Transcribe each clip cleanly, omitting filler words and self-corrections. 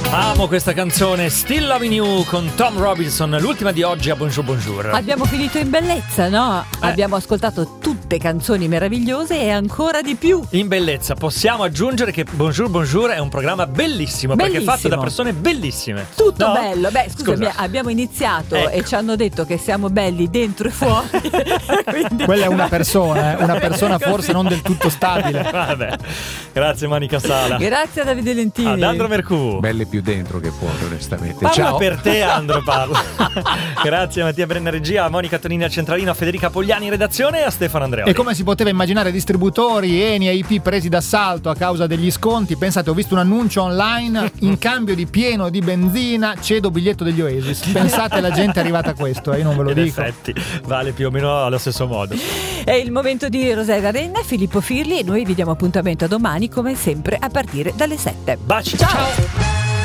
Amo questa canzone, Still Loving You con Tom Robinson, l'ultima di oggi a Bonjour Bonjour. Abbiamo finito in bellezza, no? Abbiamo ascoltato tutte canzoni meravigliose e ancora di più. In bellezza possiamo aggiungere che Bonjour Bonjour è un programma bellissimo. Perché è fatto da persone bellissime. Tutto no? bello. Beh, scusa, abbiamo iniziato e ci hanno detto che siamo belli dentro e fuori. Quindi... Quella è una persona forse non del tutto stabile. Vabbè. Grazie Monica Sala. Grazie a Davide Lentini. Ad Andro Mercù. Belle più dentro che fuori, onestamente. Parla Ciao. per te, Andro, parla. Grazie a Mattia Brenna regia, a Monica Tonini al centralino, a Federica Pogliani in redazione e a Stefano Andreoli. E come si poteva immaginare, distributori, Eni e IP presi d'assalto a causa degli sconti. Pensate, ho visto un annuncio online: in cambio di pieno di benzina cedo biglietto degli Oasis. Pensate, la gente è arrivata a questo, io non ve lo dico. In effetti vale più o meno allo stesso modo. È il momento di Rosaria Renna e Filippo Firli e noi vi diamo appuntamento a domani come sempre a partire dalle 7. Baci. Ciao.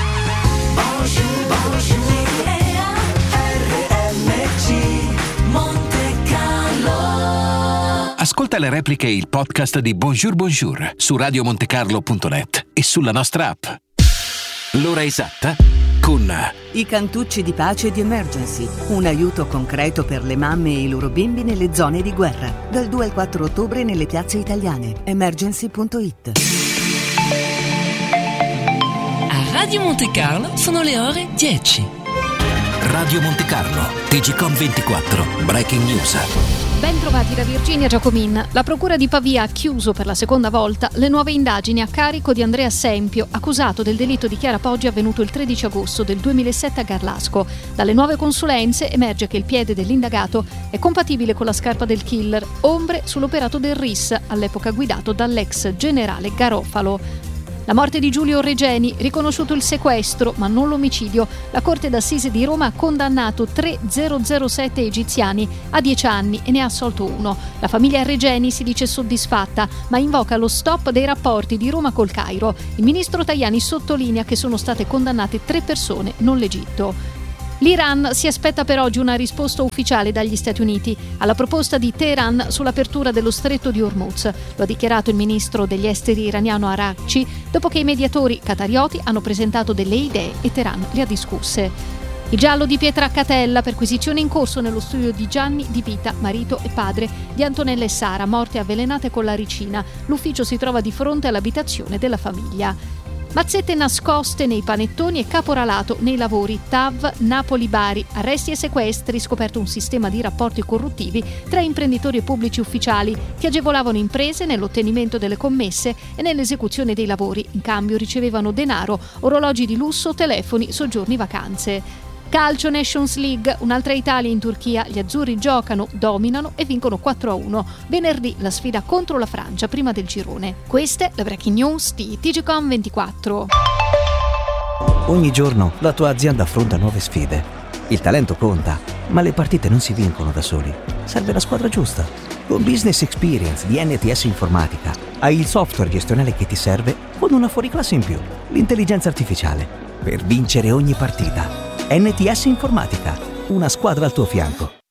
Ascolta le repliche e il podcast di Bonjour Bonjour su radiomontecarlo.net e sulla nostra app. L'ora esatta con I cantucci di pace di Emergency, un aiuto concreto per le mamme e i loro bimbi nelle zone di guerra. Dal 2 al 4 ottobre nelle piazze italiane. Emergency.it. A Radio Monte Carlo sono le ore 10. Radio Monte Carlo, TGcom 24, Breaking News. Ben trovati da Virginia Giacomin. La procura di Pavia ha chiuso per la seconda volta le nuove indagini a carico di Andrea Sempio, accusato del delitto di Chiara Poggi avvenuto il 13 agosto del 2007 a Garlasco. Dalle nuove consulenze emerge che il piede dell'indagato è compatibile con la scarpa del killer, ombre sull'operato del RIS, all'epoca guidato dall'ex generale Garofalo. La morte di Giulio Regeni, riconosciuto il sequestro ma non l'omicidio, la Corte d'Assise di Roma ha condannato 3 007 egiziani a 10 anni e ne ha assolto uno. La famiglia Regeni si dice soddisfatta, ma invoca lo stop dei rapporti di Roma col Cairo. Il ministro Tajani sottolinea che sono state condannate 3 persone, non l'Egitto. L'Iran si aspetta per oggi una risposta ufficiale dagli Stati Uniti alla proposta di Teheran sull'apertura dello stretto di Hormuz. Lo ha dichiarato il ministro degli esteri iraniano Araghchi dopo che i mediatori qatarioti hanno presentato delle idee e Teheran le ha discusse. Il giallo di Pietra Catella, perquisizione in corso nello studio di Gianni Di Vita, marito e padre di Antonella e Sara, morte avvelenate con la ricina. L'ufficio si trova di fronte all'abitazione della famiglia. Mazzette nascoste nei panettoni e caporalato nei lavori TAV Napoli-Bari, arresti e sequestri, scoperto un sistema di rapporti corruttivi tra imprenditori e pubblici ufficiali che agevolavano imprese nell'ottenimento delle commesse e nell'esecuzione dei lavori. In cambio ricevevano denaro, orologi di lusso, telefoni, soggiorni, vacanze. Calcio Nations League, un'altra Italia in Turchia, gli azzurri giocano, dominano e vincono 4-1. Venerdì la sfida contro la Francia prima del girone. Queste le breaking news di TGcom 24. Ogni giorno la tua azienda affronta nuove sfide. Il talento conta, ma le partite non si vincono da soli. Serve la squadra giusta. Con Business Experience di NTS Informatica hai il software gestionale che ti serve con una fuoriclasse in più, l'intelligenza artificiale, per vincere ogni partita. NTS Informatica, una squadra al tuo fianco.